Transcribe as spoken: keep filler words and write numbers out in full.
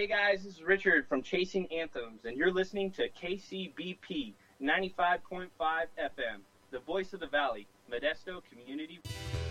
Hey guys, this is Richard from Chasing Anthems, and you're listening to K C B P ninety-five point five F M, the voice of the valley, Modesto Community.